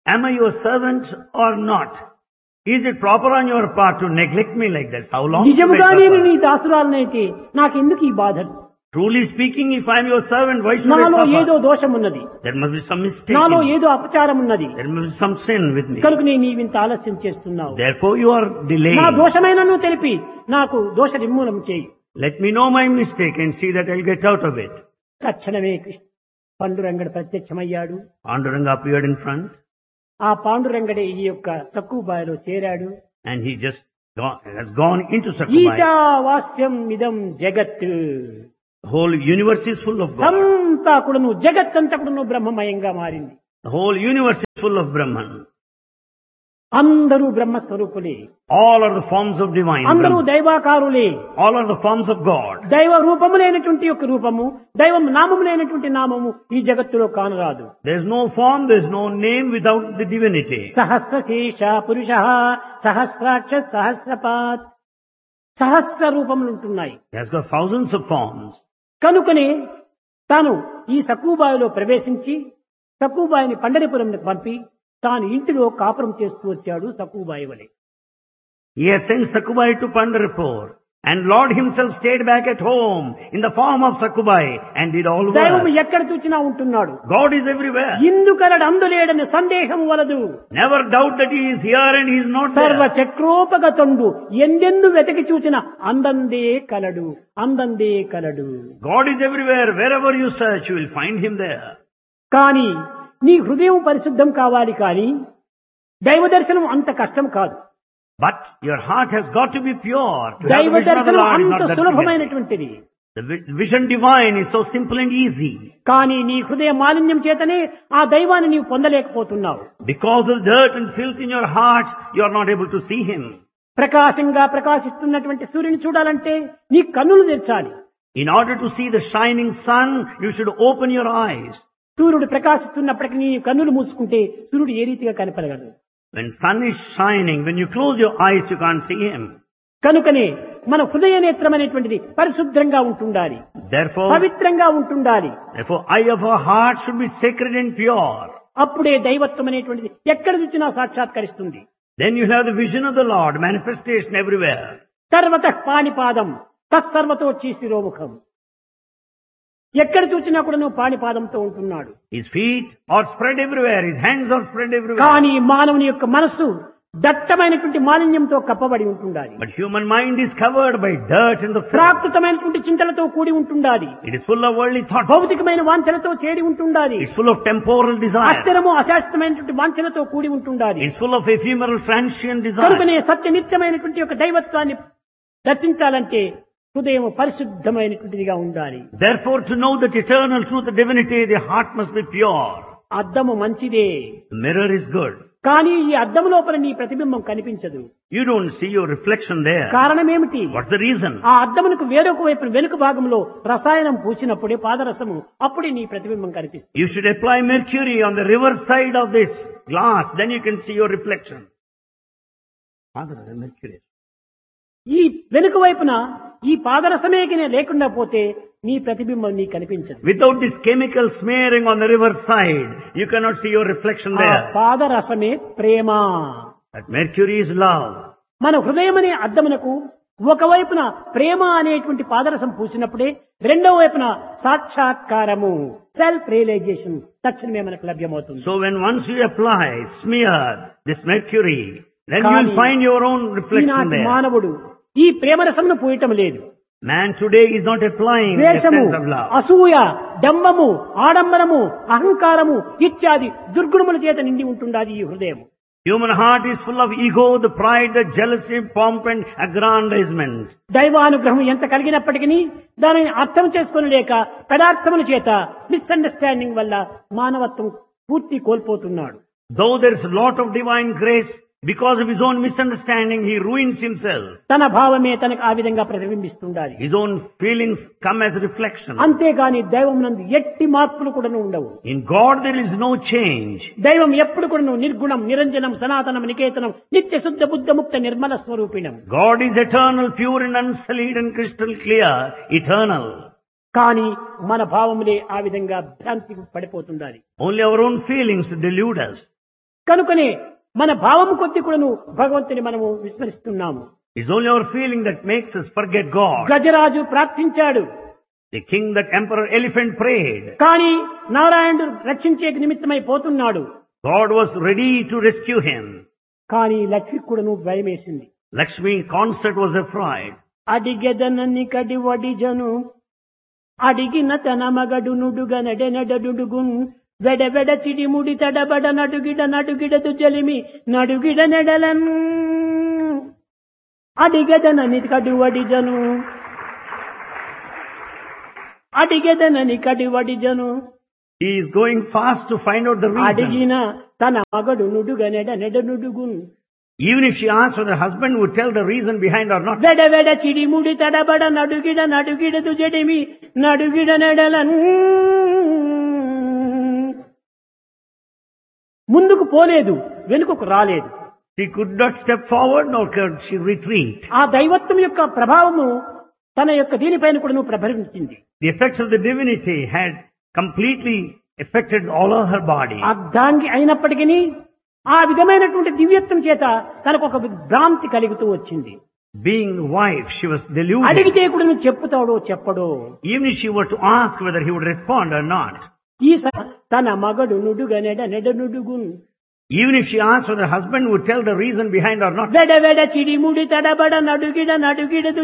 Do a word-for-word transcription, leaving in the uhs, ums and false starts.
Am I your servant or not? Is it proper on your part to neglect me like that? How long should I నిజముగా నేను suffer? నీ దాసురాలనైతే నాకెందుకు ఈ బాధలు? Truly speaking, if I am your servant, why should I నాలో ఏదో suffer? దోషం ఉన్నది, There must be some mistake. నాలో in me. ఏదో అపచారం ఉన్నది, There must be some sin with me. కనుక నేను నీవింత ఆలస్యం చేస్తున్నావు. Therefore you are delaying. నా దోషమైనను తెలిపి నాకు దోష నిర్మూలన చేయి. Let me know my mistake and see that I'll get out of it. తక్షణమే కృష్ణ పాండురంగడు ప్రత్యక్షమయ్యాడు. Panduranga appeared in front ఆ పాండురంగడే ఈ యొక్క సక్కుబాయిలో చేరాడు. and he just gone, has gone into Sakubai. ఈశావాస్యం ఇదం జగత్. The whole universe is full of God. సంతా కూడాను జగత్తంతా కూడాను బ్రహ్మమయంగా మారింది. The whole universe is full of Brahman. అందరూ బ్రహ్మస్వరూపులే, All are the forms of divine. అందరూ Brahman. దైవాకారులే. All are the forms of God. దైవ రూపములైనటువంటి యొక్క రూపము, దైవం నామములైనటువంటి నామము ఈ జగత్తులో కానరాదు. There is no form, there is no name without the divinity. సహస్రశేష పురుష, సహస్రాక్ష, సహస్రపాత్, సహస్ర రూపములు ఉంటున్నాయి. He has got thousands of forms. కనుకనే తాను ఈ సక్కుబాయిలో ప్రవేశించి సక్కుబాయిని పండరిపురంకి పంపి తాను ఇంటిలో కాపురం చేస్తూ వచ్చాడు సక్కుబాయి వలె. He has sent Sakubai to Pandharpur, and Lord himself stayed back at home in the form of Sakubai and did all దైవం work. ఎక్కడ చూచినా ఉంటున్నాడు. God is everywhere. ఇందుకలడు అందులేడని సందేహం వలదు. Never doubt that he is here and he is not సర్వ there. చక్రోపగతండు ఎందెందు వెతకి చూచిన అందందే కలడు, అందందే కలడు. God is everywhere. Wherever you search, you will find him there. కానీ నీ హృదయం పరిశుద్ధం కావాలి, కానీ దైవ దర్శనం అంత కష్టం కాదు. But your heart has got to be pure. To have దైవ the vision of the దర్శనం Lord is అంత not that difficult. సులభమైనటువంటిది. The vi- vision divine is so simple and easy. కానీ నీ హృదయ మాలిన్యం చేతనే ఆ దైవాన్ని నీవు పొందలేకపోతున్నావు. Because of the dirt and filth in your heart, you are not able to see him. ప్రకాశంగా ప్రకాశిస్తున్నటువంటి సూర్యుని చూడాలంటే నీ కన్నులు తెరచాలి. In order to see the shining sun, you should open your eyes. సూర్యుడు ప్రకాశిస్తున్నప్పటికీ నీ కన్నులు మూసుకుంటే సూర్యుడు ఏ రీతిగా కనపడగలడు? When sun is shining, when you close your eyes, you can't see him. కనుకనే మన హృదయ నేత్రం అనేటువంటిది పరిశుద్ధంగా ఉంటుండాలి, Therefore, పవిత్రంగా ఉంటుండాలి. therefore, eye of our heart should be sacred and pure. అప్పుడే దైవత్వం అనేటువంటిది ఎక్కడ చూసినా సాక్షాత్కరిస్తుంది. Then you have the vision of the Lord, manifestation everywhere. సర్వతః పాణిపాదం తత్సర్వతో శిరోముఖం. ఎక్కడ చూసినా కూడా నువ్వు పాణిపాదంతో ఉంటున్నాడు. His feet are spread everywhere, his hands are spread everywhere. కానీ మానవుని యొక్క మనస్సు దట్టమైనటువంటి మాలిన్యంతో కప్పబడి ఉంటుండాలి. But human mind is covered by dirt and the filth. ప్రాకృతమైనటువంటి చింతలతో కూడి ఉంటుండాలి. It is full of worldly thoughts. భౌతికమైన వాంఛలతో చేరి ఉంటుండాలి. It's full of temporal desires. అస్థిరము అశాశ్వతమైనటువంటి వాంఛలతో కూడి ఉంటుండాలి. It's full of ephemeral transient desires. కనుకనే సత్య నిత్యమైనటువంటి యొక్క దైవత్వాన్ని దర్శించాలంటే హృదయం పరిశుద్ధమైనటువంటిదిగా ఉండాలి. Therefore, to know that eternal truth, the divinity, the heart must be pure. అద్దము మంచిదే, The mirror is good. కానీ ఈ అద్దము లోపల నీ ప్రతిబింబం కనిపించదు. You don't see your reflection there. కారణం ఏమిటి? What's the reason? ఆ అద్దమునకు వేరొక వైపు వెనుక భాగంలో రసాయనం పూసినప్పుడే పాదరసము అప్పుడే నీ ప్రతిబింబం కనిపిస్తుంది. You should apply mercury on the reverse side of this glass, then you can see your reflection. Father, mercury. ఈ వెనుక వైపున ఈ పాదరసమే గిన లేకుండా పోతే నీ ప్రతిబింబం నీ కనిపించదు. Without this chemical smearing on the reverse side, you cannot see your reflection ఆ there. పాదరసమే Prema. That mercury is love. మన హృదయం అనే అద్దమునకు ఒకవైపున ప్రేమ అనేటువంటి పాదరసం పూసినప్పుడే రెండవ వైపున సాక్షాత్కారము సెల్ఫ్ రియలైజేషన్ తక్షణమే మనకు లభ్యమవుతుంది. So when once you apply, smear this mercury, then you కానీ will find your own reflection ఈనాటి there. మానవుడు ఈ ప్రేమరసమును పూయటం లేదు. Man today is not applying the ద్వేషము, sense of love. అసూయ, డంబము, ఆడంబరము, అహంకారము ఇత్యాది దుర్గుణముల చేత నిండి ఉంటుండాది ఈ హృదయం. Human heart is full of ego, the pride, the jealousy, pomp and aggrandizement. దైవానుగ్రహం ఎంత కలిగినప్పటికీ దానిని అర్థం చేసుకుని లేక పదార్థముల చేత మిస్అండర్స్టాండింగ్ వల్ల మానవత్వం పూర్తి కోల్పోతున్నాడు. Though there is a lot of divine grace, because of his own misunderstanding, he ruins himself. తన భావమే తనకు ఆ విధంగా ప్రతిబింబిస్తుండాలి. His own feelings come as reflection. అంతేగాని దైవం నందు ఎట్టి మార్పులు కూడా ఉండవు. In God there is no change. దైవం ఎప్పుడు కూడా నిర్గుణం, నిరంజనం, సనాతనం, నికేతనం, నిత్య శుద్ధ బుద్ధ ముక్త Nirmala స్వరూపిణం. God is eternal, pure and unsullied and crystal clear, eternal. కానీ మన భావములే ఆ విధంగా భ్రాంతికి పడిపోతుండాలి. Only our own feelings delude us. కనుకనే మన భావము కొద్ది కూడాను భగవంతుని మనము విస్మరిస్తున్నాము. It's only our feeling that makes us forget God. Gajaraju ప్రార్థించాడు, The king, that emperor elephant prayed. కానీ నారాయణుడు రక్షించే నిమిత్తమై పోతున్నాడు. God was ready to rescue him. కానీ లక్ష్మి కూడాను భయమేసింది. Lakshmi consort was afraid. అడిగెదనని కడి వడిజను అడిగిన తన మగడు నుడుగ నడె నడుడుగున్ వెడ వెడ చిడి ముడి తడబడ నడుగిడ నడుగిడదు జలిమి నడుగిడ నెడలన్ అడిగెదనని కడి వడిజను అడిగెదనని కడి వడిజను He is going fast to find out the reason. అడిగిన తన మగడు నుడుగ నెడ నెడ నుడుగున్ Even if she asked whether the husband would tell the reason behind or not. వెడ వెడ చిడి ముడి తడబడ నడుగిడ నడుగిడదు జడిమి నడుగిడ నెడలన్ ముందుకు పోలేదు, వెనుకకు రాలేదు. She could not step forward nor could she retreat. ఆ దైవత్వం యొక్క ప్రభావము తన యొక్క దీనిపైన కూడా నువ్వు ప్రభవించింది. The effects of the divinity had completely affected all of her body. అర్ధాంగి అయినప్పటికీ ఆ విధమైనటువంటి దివ్యత్వం చేత తనకు ఒక భ్రాంతి కలుగుతూ వచ్చింది. Being the wife, she was deluded. అడిగితే కూడా నువ్వు చెప్పుతాడో చెప్పడో. Even if she were to ask whether he would respond or not. ఈ స- తన మగడు నుడుగ నెడ నెడ నుడుగున్ Even if she asked whether the husband would tell the reason behind or not. వెడ వెడ చిడి ముడి తడబడ నడుగిడ నడుగిడదు